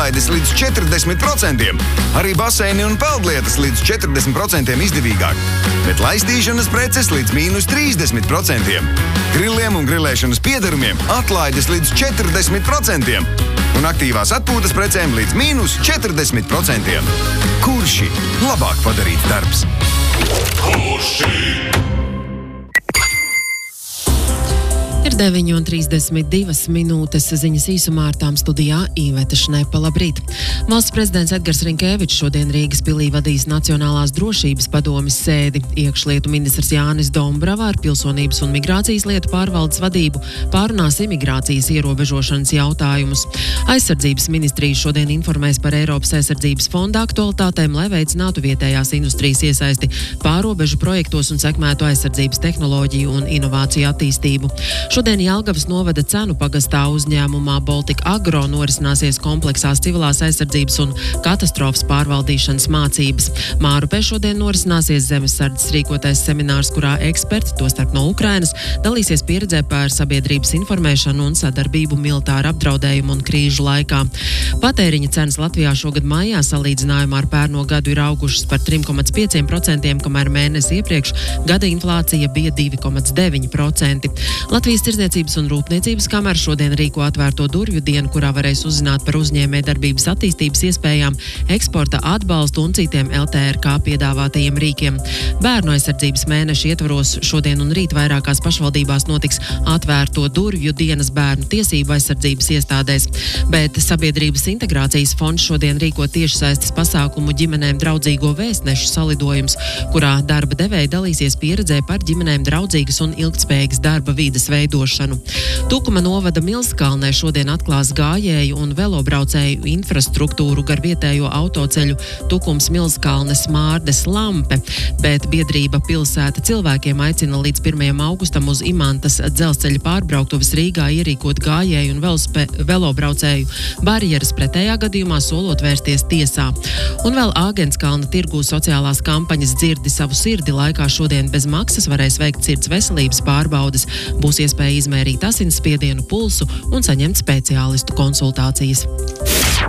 atlaides līdz 40%, arī baseini un peldlietas līdz 40% izdevīgāk, bet laistīšanas preces līdz mīnus 30%. Grilliem un grilēšanas piederumiem atlaides līdz 40% un aktīvās atpūtas precēm līdz mīnus 40%. Kurši? Labāk padarīts darbs. Ir 9:32 minūtes, ziņas īsumā ar tām studijā Īveta Šnepa. Labrīt! Valsts prezidents Edgars Rinkēvičs šodien Rīgas pilī vadīs Nacionālās drošības padomes sēdi. Iekšlietu ministrs Jānis Dombrava ar pilsonības un migrācijas lietu pārvaldes vadību pārunās imigrācijas ierobežošanas jautājumus. Aizsardzības ministrija šodien informēs par Eiropas aizsardzības fonda aktualitātēm, lai veicinātu vietējās industrijas iesaisti pārobežu projektos un sekmētu aizsardzības tehnoloģiju un inovāciju attīstību. Šodien Jelgavas novada Cenu pagastā uzņēmumā Baltic Agro norisināsies kompleksās civilās aizsardzības un katastrofas pārvaldīšanas mācības. Mārupē šodien norisināsies zemesardzes rīkotais seminārs, kurā eksperti, tostarp no Ukrainas, dalīsies pieredzē par sabiedrības informēšanu un sadarbību militāra apdraudējumu un krīžu laikā. Patēriņa cenas Latvijā šogad maijā salīdzinājumā ar pērno gadu ir augušas par 3,5%, kamēr mēnesi iepriekš gada inflācija bija 2,9%. Latvijas Tirdzniecības un Rūpniecības kamera šodien rīko atvērto durvju dienu, kurā varēs uzzināt par uzņēmējdarbības attīstības iespējām, eksporta atbalstu un citiem LTRK piedāvātajiem rīkiem. Bērnu aizsardzības mēneša ietvaros šodien un rīt vairākās pašvaldībās notiks atvērto durvju dienas bērnu tiesību aizsardzības iestādēs, bet Sabiedrības integrācijas fonds šodien rīko tiešsaistes pasākumu ģimenēm draudzīgo vēstnešu salidojums, kurā darba devēji dalīsies pieredzē par ģimenēm draudzīgas un ilgtspējīgas darba vides veidošanu. Tukuma novada Milskalnē šodien atklās gājēju un velobraucēju infrastruktūru gar vietējo autoceļu Tukums Milskalnes Mārdes Lampe, bet biedrība Pilsēta cilvēkiem aicina līdz 1. augustam uz Imantas dzelzceļa pārbrauktuves Rīgā ierīkot gājēju un velobraucēju barjeras, pretējā gadījumā solot vērsties tiesā. Un vēl Āgenskalna tirgū sociālās kampaņas Dzirdi savu sirdi laikā šodien bez maksas varēs veikt sirds veselības pārbaudes. Būs iespēja izmērīt asinsspiedienu, pulsu un saņemt speciālistu konsultācijas.